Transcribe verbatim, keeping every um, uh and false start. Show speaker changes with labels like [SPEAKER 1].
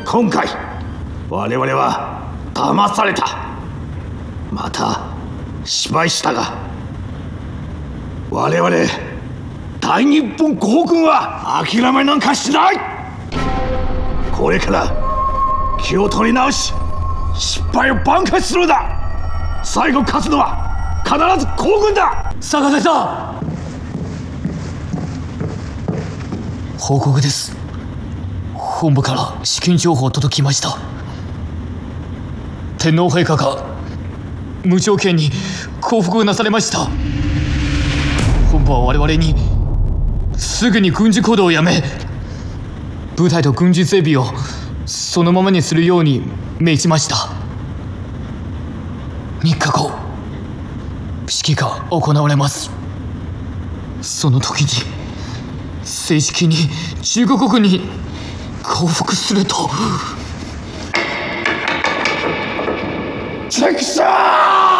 [SPEAKER 1] 今回我々は騙された。また失敗したが、我々大日本皇軍は諦めなんかしない。これから気を取り直し、失敗を挽回するのだ。最後勝つのは必ず皇軍だ。
[SPEAKER 2] 坂瀬さん、報告です。本部から至近情報届きました。天皇陛下が無条件に降伏なされました。本部は我々にすぐに軍事行動をやめ、部隊と軍事整備をそのままにするように命じました。みっかご式が行われます。その時に正式に中国軍に降伏すると。
[SPEAKER 1] チェックシャー